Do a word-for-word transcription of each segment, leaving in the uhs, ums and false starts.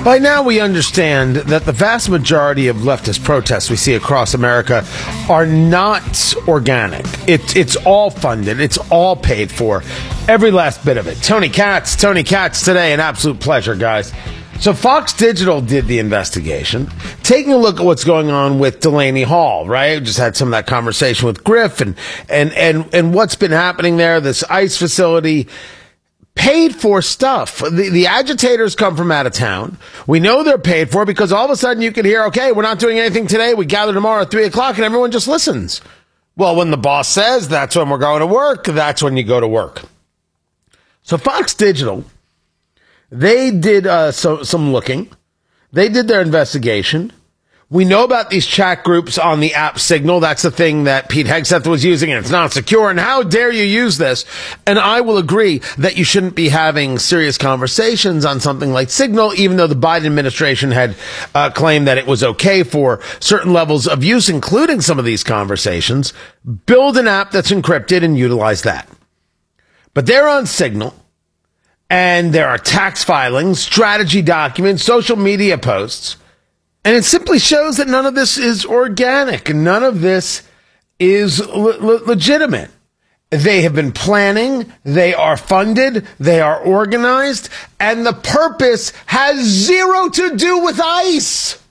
By now, we understand that the vast majority of leftist protests we see across America are not organic. It, it's all funded. It's all paid for. Every last bit of it. Tony Katz. Tony Katz today. An absolute pleasure, guys. So Fox Digital did the investigation, taking a look at what's going on with Delaney Hall, right? Just had some of that conversation with Griff and, and, and, and what's been happening there, this ICE facility. Paid for stuff. The, the agitators come from out of town. We know they're paid for because all of a sudden you can hear, okay, we're not doing anything today. We gather tomorrow at three o'clock and everyone just listens. Well, when the boss says that's when we're going to work, that's when you go to work. So Fox Digital, they did uh, so, some looking. They did their investigation. We know about these chat groups on the app Signal. That's the thing that Pete Hegseth was using, and it's not secure. And how dare you use this? And I will agree that you shouldn't be having serious conversations on something like Signal, even though the Biden administration had uh, claimed that it was okay for certain levels of use, including some of these conversations. Build an app that's encrypted and utilize that. But they're on Signal, and there are tax filings, strategy documents, social media posts. And it simply shows that none of this is organic. None of this is le- le- legitimate. They have been planning. They are funded. They are organized. And the purpose has zero to do with ICE.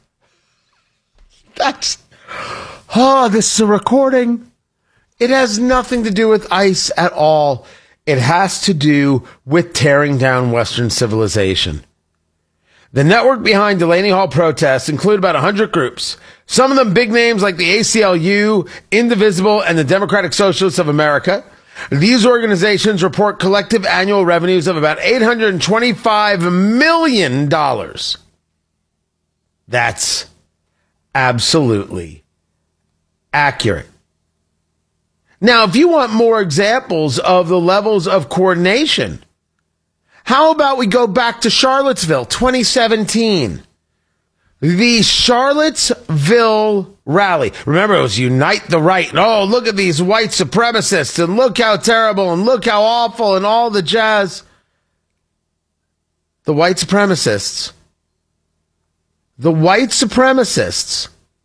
That's, oh, this is a recording. It has nothing to do with ICE at all. It has to do with tearing down Western civilization. The network behind Delaney Hall protests include about one hundred groups, some of them big names like the A C L U, Indivisible, and the Democratic Socialists of America. These organizations report collective annual revenues of about eight hundred twenty-five million dollars. That's absolutely accurate. Now, if you want more examples of the levels of coordination, how about we go back to Charlottesville, twenty seventeen? The Charlottesville rally. Remember, it was Unite the Right. And, oh, look at these white supremacists, and look how terrible, and look how awful, and all the jazz. The white supremacists. The white supremacists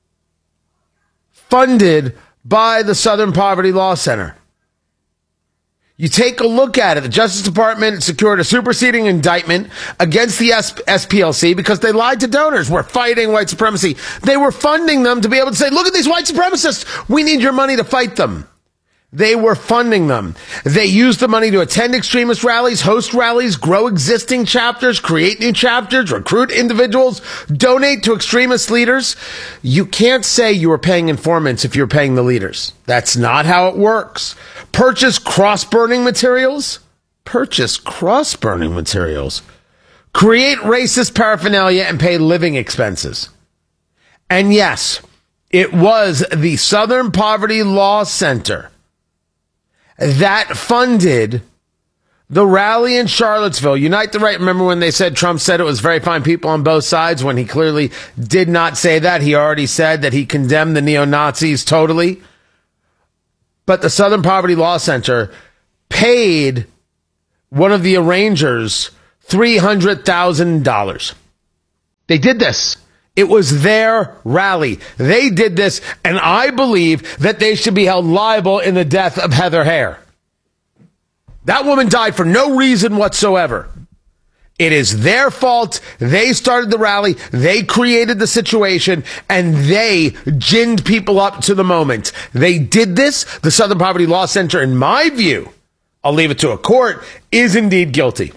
funded by the Southern Poverty Law Center. You take a look at it. The Justice Department secured a superseding indictment against the S P L C because they lied to donors. We're fighting white supremacy. They were funding them to be able to say, look at these white supremacists. We need your money to fight them. They were funding them. They used the money to attend extremist rallies, host rallies, grow existing chapters, create new chapters, recruit individuals, donate to extremist leaders. You can't say you were paying informants if you're paying the leaders. That's not how it works. Purchase cross-burning materials. Purchase cross-burning materials. Create racist paraphernalia and pay living expenses. And yes, it was the Southern Poverty Law Center that funded the rally in Charlottesville. Unite the Right. Remember when they said Trump said it was very fine people on both sides, when he clearly did not say that. He already said that he condemned the neo-Nazis totally. But the Southern Poverty Law Center paid one of the arrangers three hundred thousand dollars. They did this. It was their rally. They did this, and I believe that they should be held liable in the death of Heather Heyer. That woman died for no reason whatsoever. It is their fault. They started the rally. They created the situation, and they ginned people up to the moment. They did this. The Southern Poverty Law Center, in my view, I'll leave it to a court, is indeed guilty.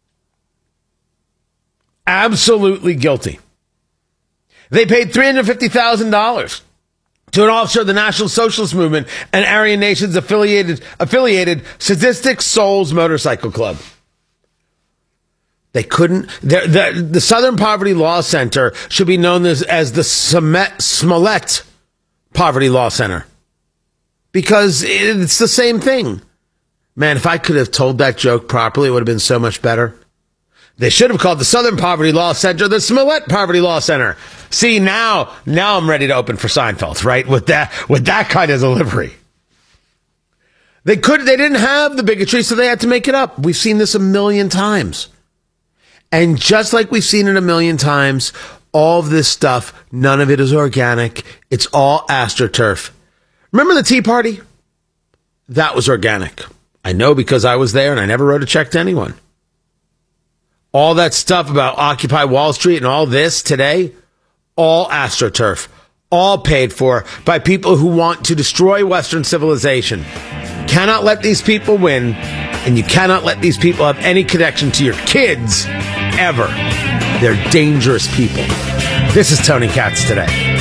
Absolutely guilty. They paid three hundred fifty thousand dollars to an officer of the National Socialist Movement and Aryan Nations affiliated, affiliated Sadistic Souls Motorcycle Club. They couldn't. The, the Southern Poverty Law Center should be known as, as the Smollett, Smollett Poverty Law Center, because it's the same thing. Man, if I could have told that joke properly, it would have been so much better. They should have called the Southern Poverty Law Center the Smollett Poverty Law Center. See, now, now I'm ready to open for Seinfeld, right? With that, with that kind of delivery. They could, they didn't have the bigotry, so they had to make it up. We've seen this a million times. And just like we've seen it a million times, all of this stuff, none of it is organic. It's all AstroTurf. Remember the Tea Party? That was organic. I know because I was there and I never wrote a check to anyone. All that stuff about Occupy Wall Street and all this today, all AstroTurf, all paid for by people who want to destroy Western civilization. Cannot let these people win, and you cannot let these people have any connection to your kids ever. They're dangerous people. This is Tony Katz Today.